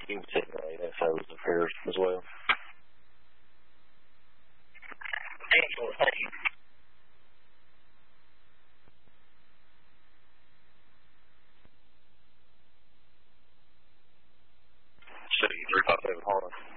You can sit right. That shows the pairs as well. City 357 Harlan.